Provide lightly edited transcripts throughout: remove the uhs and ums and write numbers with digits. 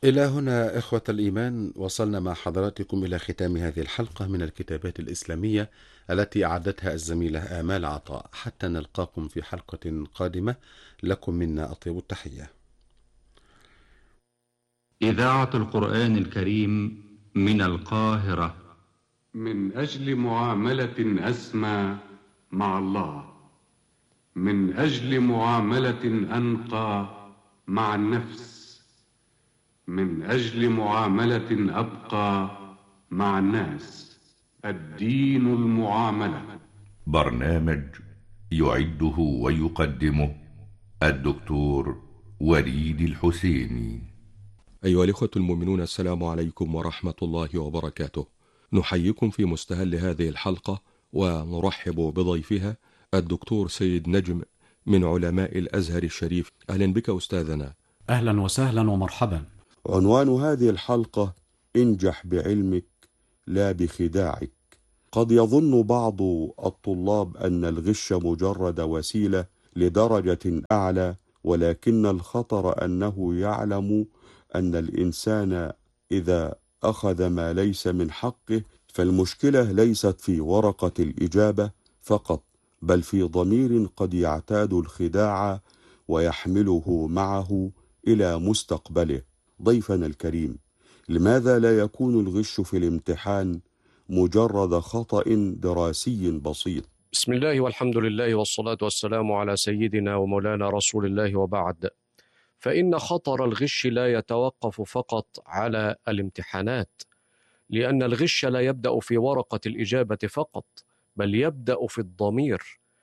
إلى هنا إخوة الإيمان وصلنا مع حضراتكم إلى ختام هذه الحلقة من الكتابات الإسلامية التي أعدتها الزميلة آمال عطاء. حتى نلقاكم في حلقة قادمة، لكم منا أطيب التحية. إذاعة القرآن الكريم من القاهرة. من أجل معاملة أسمى مع الله، من أجل معاملة أنقى مع النفس، من أجل معاملة أبقى مع الناس، الدين المعاملة. برنامج يعده ويقدمه الدكتور وليد الحسيني. أيها الإخوة المؤمنون، السلام عليكم ورحمة الله وبركاته. نحييكم في مستهل هذه الحلقة ونرحب بضيفها الدكتور سيد نجم من علماء الأزهر الشريف. أهلا بك أستاذنا. أهلا وسهلا ومرحبا. عنوان هذه الحلقة: انجح بعلمك لا بخداعك. قد يظن بعض الطلاب أن الغش مجرد وسيلة لدرجة أعلى، ولكن الخطر أنه يعلم أن الإنسان إذا أخذ ما ليس من حقه فالمشكلة ليست في ورقة الإجابة فقط، بل في ضمير قد يعتاد الخداع ويحمله معه إلى مستقبله. ضيفنا الكريم، لماذا لا يكون الغش في الامتحان مجرد خطأ دراسي بسيط؟ بسم الله والحمد لله والصلاة والسلام على سيدنا ومولانا رسول الله، وبعد، فإن خطر الغش لا يتوقف فقط على الامتحانات، لأن الغش لا يبدأ في ورقة الإجابة فقط، بل يبدأ في الضمير.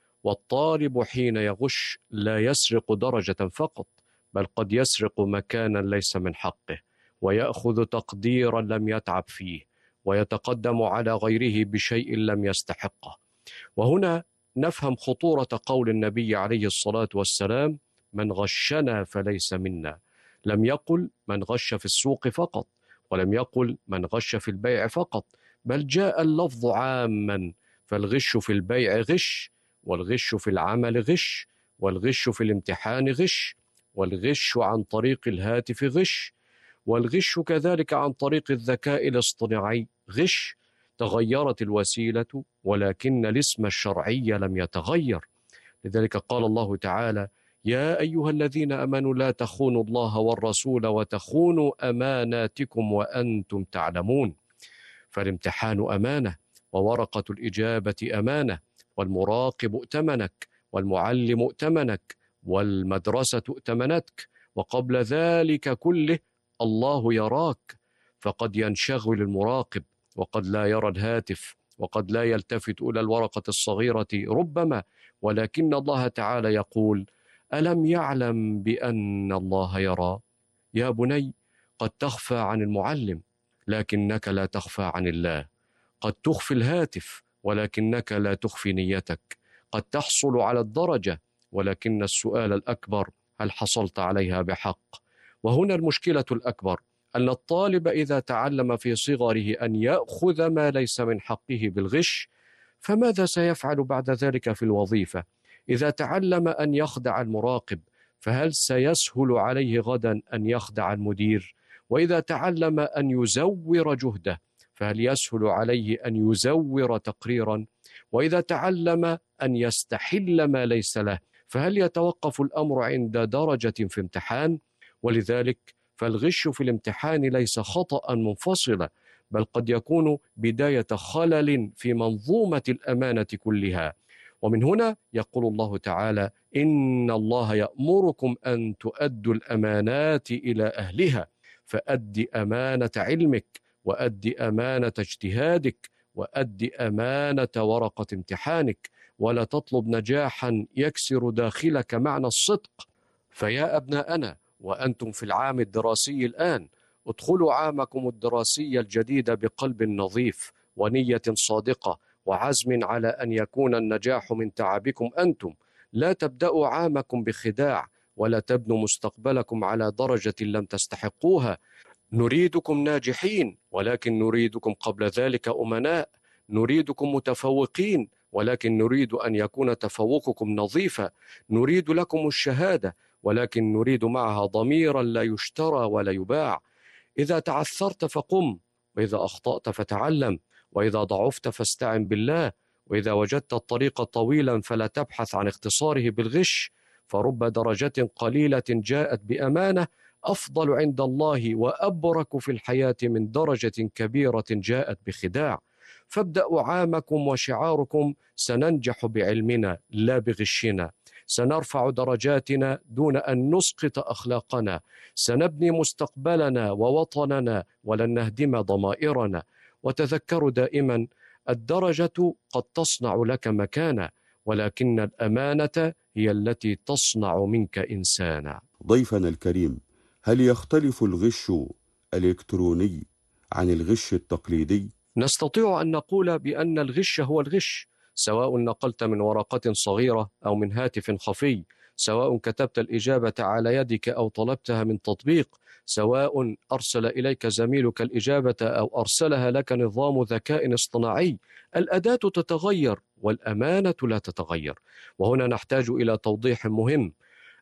والطالب حين يغش لا يسرق درجة فقط، بل قد يسرق مكانا ليس من حقه، ويأخذ تقديرا لم يتعب فيه، ويتقدم على غيره بشيء لم يستحقه. وهنا نفهم خطورة قول النبي عليه الصلاة والسلام: من غشنا فليس منا. لم يقل من غش في السوق فقط، ولم يقل من غش في البيع فقط، بل جاء اللفظ عاما. فالغش في البيع غش، والغش في العمل غش، والغش في الامتحان غش، والغش عن طريق الهاتف غش، والغش كذلك عن طريق الذكاء الاصطناعي غش. تغيرت الوسيلة ولكن الاسم الشرعي لم يتغير. لذلك قال الله تعالى: يا أيها الذين آمنوا لا تخونوا الله والرسول وتخونوا أماناتكم وأنتم تعلمون. فالامتحان أمانة، وورقة الإجابة أمانة، والمراقب ائتمنك، والمعلم ائتمنك، والمدرسة ائتمنتك، وقبل ذلك كله الله يراك. فقد ينشغل المراقب، وقد لا يرى الهاتف، وقد لا يلتفت إلى الورقة الصغيرة ربما، ولكن الله تعالى يقول: ألم يعلم بأن الله يرى؟ يا بني، قد تخفى عن المعلم لكنك لا تخفى عن الله. قد تخفي الهاتف ولكنك لا تخفي نيتك. قد تحصل على الدرجة، ولكن السؤال الأكبر: هل حصلت عليها بحق؟ وهنا المشكلة الأكبر، أن الطالب إذا تعلم في صغره أن يأخذ ما ليس من حقه بالغش، فماذا سيفعل بعد ذلك في الوظيفة؟ إذا تعلم أن يخدع المراقب، فهل سيسهل عليه غدا أن يخدع المدير؟ وإذا تعلم أن يزور جهده، فهل يسهل عليه أن يزور تقريرا؟ وإذا تعلم أن يستحل ما ليس له، فهل يتوقف الأمر عند درجة في امتحان؟ ولذلك فالغش في الامتحان ليس خطأ منفصلا، بل قد يكون بداية خلل في منظومة الأمانة كلها. ومن هنا يقول الله تعالى: إن الله يأمركم أن تؤدوا الأمانات إلى أهلها. فأد أمانة علمك، وأد أمانة اجتهادك، وأد أمانة ورقة امتحانك، ولا تطلب نجاحا يكسر داخلك معنى الصدق. فيا أبناءنا وأنتم في العام الدراسي الآن، ادخلوا عامكم الدراسي الجديد بقلب نظيف ونية صادقة وعزم على أن يكون النجاح من تعبكم أنتم. لا تبدأوا عامكم بخداع، ولا تبنوا مستقبلكم على درجة لم تستحقوها. نريدكم ناجحين، ولكن نريدكم قبل ذلك أمناء. نريدكم متفوقين، ولكن نريد أن يكون تفوقكم نظيفا. نريد لكم الشهادة، ولكن نريد معها ضميرا لا يشترى ولا يباع. إذا تعثرت فقم، وإذا أخطأت فتعلم، وإذا ضعفت فاستعن بالله، وإذا وجدت الطريق طويلا فلا تبحث عن اختصاره بالغش، فرب درجة قليلة جاءت بأمانة أفضل عند الله وأبرك في الحياة من درجة كبيرة جاءت بخداع. فابدأوا عامكم وشعاركم: سننجح بعلمنا لا بغشنا، سنرفع درجاتنا دون أن نسقط أخلاقنا، سنبني مستقبلنا ووطننا ولن نهدم ضمائرنا. وتذكروا دائما: الدرجة قد تصنع لك مكانا، ولكن الأمانة هي التي تصنع منك إنسانا. ضيفنا الكريم، هل يختلف الغش الإلكتروني عن الغش التقليدي؟ نستطيع أن نقول بأن الغش هو الغش، سواء نقلت من ورقة صغيرة أو من هاتف خفي، سواء كتبت الإجابة على يدك أو طلبتها من تطبيق، سواء أرسل إليك زميلك الإجابة أو أرسلها لك نظام ذكاء اصطناعي. الأداة تتغير والأمانة لا تتغير. وهنا نحتاج إلى توضيح مهم: